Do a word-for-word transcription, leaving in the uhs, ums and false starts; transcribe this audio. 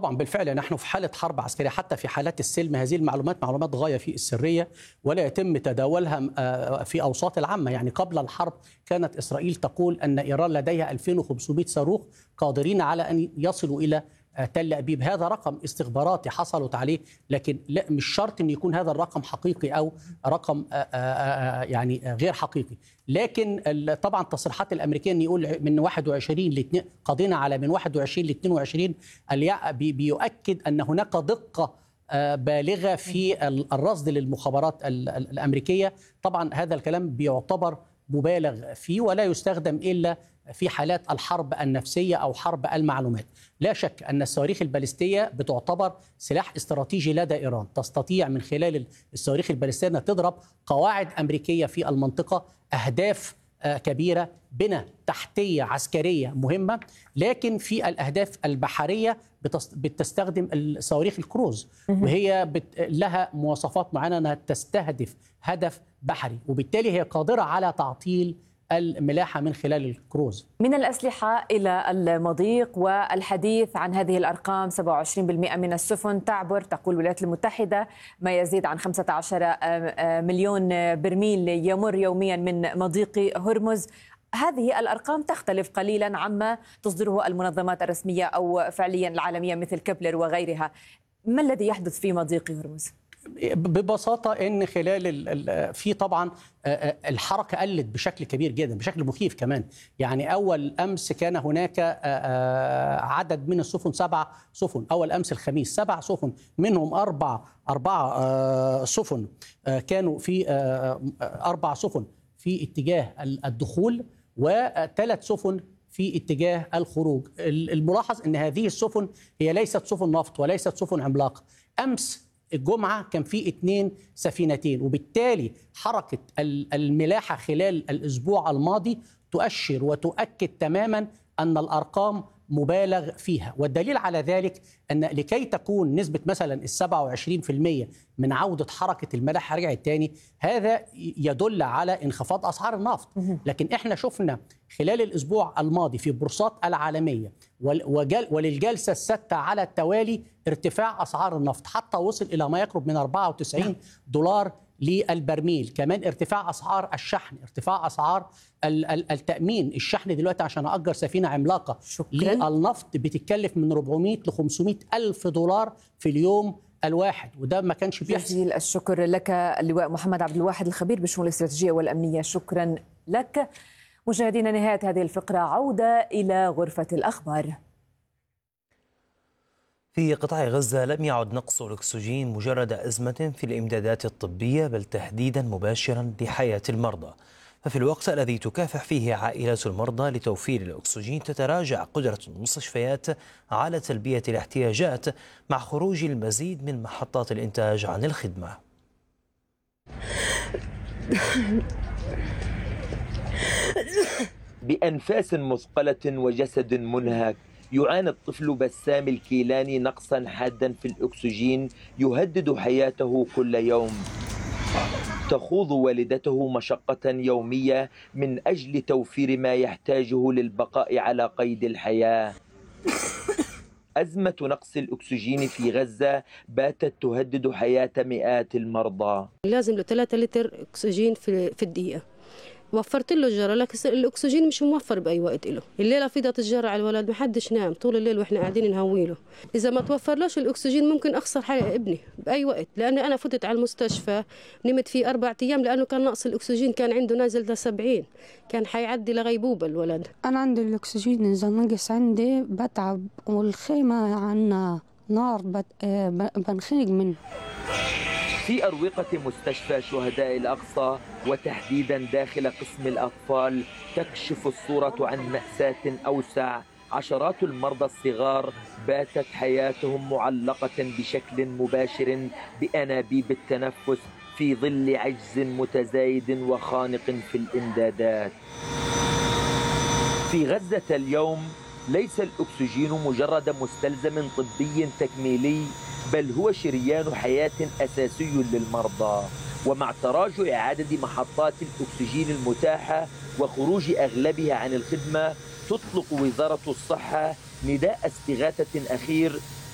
طبعا بالفعل نحن في حالة حرب عسكرية. حتى في حالات السلم هذه المعلومات معلومات غاية في السرية ولا يتم تداولها في أوساط العامة. يعني قبل الحرب كانت إسرائيل تقول أن إيران لديها ألفين وخمسمائة صاروخ قادرين على أن يصلوا إلى تل أبيب. هذا رقم استخباراتي حصلت عليه، لكن لا مش شرط أن يكون هذا الرقم حقيقي أو رقم يعني غير حقيقي. لكن طبعا التصريحات الأمريكية أن يقول من واحد وعشرين ل قضينا على من واحد وعشرين ل اثنين وعشرين بيؤكد أن هناك دقة بالغة في الرصد للمخابرات الأمريكية. طبعا هذا الكلام بيعتبر مبالغ فيه ولا يستخدم إلا في حالات الحرب النفسية أو حرب المعلومات. لا شك أن الصواريخ البالستية بتعتبر سلاح استراتيجي لدى إيران، تستطيع من خلال الصواريخ البالستية أن تضرب قواعد أمريكية في المنطقة، أهداف كبيرة، بنى تحتية عسكرية مهمة. لكن في الأهداف البحرية بتستخدم الصواريخ الكروز، وهي لها مواصفات معينة أنها تستهدف هدف بحري، وبالتالي هي قادرة على تعطيل الملاحة من خلال الكروز. من الأسلحة إلى المضيق والحديث عن هذه الأرقام. سبعة وعشرين بالمئة من السفن تعبر، تقول الولايات المتحدة، ما يزيد عن خمسة عشر مليون برميل يمر يوميا من مضيق هرمز. هذه الأرقام تختلف قليلا عما تصدره المنظمات الرسمية أو فعليا العالمية مثل كبلر وغيرها. ما الذي يحدث في مضيق هرمز؟ ببساطة إن خلال في طبعا الحركة قلت بشكل كبير جدا، بشكل مخيف كمان. يعني أول أمس كان هناك عدد من السفن، سبع سفن أول أمس الخميس، سبع سفن منهم أربع أربع سفن كانوا في أربع سفن في اتجاه الدخول وثلاث سفن في اتجاه الخروج. الملاحظ أن هذه السفن هي ليست سفن نفط وليست سفن عملاقة. أمس الجمعة كان في اثنين سفينتين، وبالتالي حركة الملاحة خلال الأسبوع الماضي تؤشر وتؤكد تماما أن الأرقام مبالغ فيها. والدليل على ذلك أن لكي تكون نسبة مثلا السبعة وعشرين بالمئة من عودة حركة الملاحة رجعت تاني، هذا يدل على انخفاض أسعار النفط. لكن احنا شفنا خلال الأسبوع الماضي في البورصات العالمية وللجلسة السادسة على التوالي ارتفاع أسعار النفط حتى وصل إلى ما يقرب من أربعة وتسعين دولار للبرميل. كمان ارتفاع أسعار الشحن، ارتفاع أسعار التأمين. الشحن دلوقتي عشان أأجر سفينة عملاقة للنفط بتتكلف من أربعمائة ل خمسمائة ألف دولار في اليوم الواحد، وده ما كانش بيحصل. جزيل الشكر لك اللواء محمد عبد الواحد الخبير بالشؤون الاستراتيجية والأمنية. شكرا لك. مشاهدينا، نهاية هذه الفقرة، عودة إلى غرفة الأخبار. في قطاع غزة لم يعد نقص الأكسجين مجرد أزمة في الإمدادات الطبية، بل تهديدا مباشرا لحياة المرضى. ففي الوقت الذي تكافح فيه عائلات المرضى لتوفير الأكسجين، تتراجع قدرة المستشفيات على تلبية الاحتياجات مع خروج المزيد من محطات الإنتاج عن الخدمة. بأنفاس مثقلة وجسد منهك، يعاني الطفل بسام الكيلاني نقصا حادا في الأكسجين يهدد حياته كل يوم. تخوض والدته مشقة يومية من أجل توفير ما يحتاجه للبقاء على قيد الحياة. أزمة نقص الأكسجين في غزة باتت تهدد حياة مئات المرضى. لازم له ثلاثة لتر أكسجين في في الدقيقة. وفرت له الجرة، لكن الأكسجين مش موفر بأي وقت له. الليلة فضت الجرة على الولد، محدش نام طول الليل وإحنا قاعدين نهوي له. إذا ما توفرلوش الأكسجين ممكن أخسر حياة ابني بأي وقت، لأن أنا فتت على المستشفى نمت فيه أربع أيام لأنه كان نقص الأكسجين، كان عنده نازل لسبعين، كان حيعدي لغيبوبة الولد. أنا عندي الأكسجين إذا نقص عندي بتعب، والخيمة عنا نار بنخنق منه. في أروقة مستشفى شهداء الأقصى وتحديدا داخل قسم الأطفال تكشف الصورة عن مأساة أوسع. عشرات المرضى الصغار باتت حياتهم معلقة بشكل مباشر بأنابيب التنفس في ظل عجز متزايد وخانق في الإمدادات. في غزة اليوم ليس الأكسجين مجرد مستلزم طبي تكميلي، بل هو شريان حياة أساسي للمرضى. ومع تراجع إعادة محطات الأكسجين المتاحة وخروج أغلبها عن الخدمة، تطلق وزارة الصحة نداء استغاثة أخير